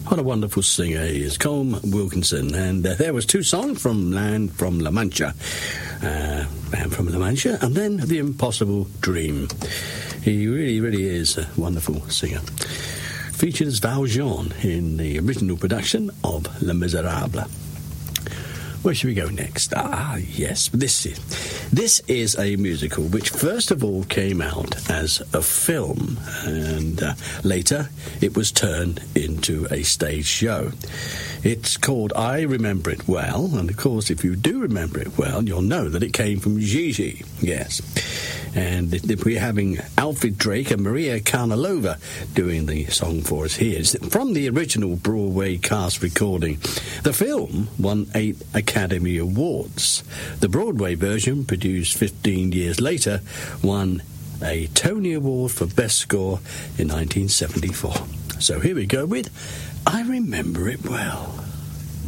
What a wonderful singer he is, Colm Wilkinson. And there was two songs from Land from La Mancha. Man from La Mancha, and then The Impossible Dream. He really, really is a wonderful singer. Features Valjean in the original production of Les Miserables. Where should we go next? Yes, this is a musical which first of all came out as a film, and later it was turned into a stage show. It's called I Remember It Well, and of course if you do remember it well, you'll know that it came from Gigi, yes. And we're having Alfred Drake and Maria Karnalova doing the song for us here. It's from the original Broadway cast recording. The film won 8 Academy Awards. The Broadway version, produced 15 years later, won a Tony Award for Best Score in 1974. So here we go with I Remember It Well.